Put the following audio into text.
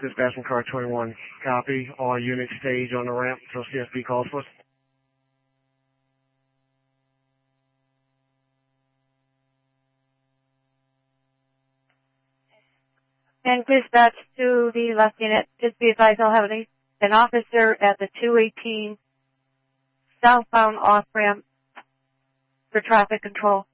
Dispatch from car 21. Copy. All units stage on the ramp until CSP calls for us. And dispatch to the left unit. Just be advised I'll have an officer at the 218 southbound off-ramp for traffic control.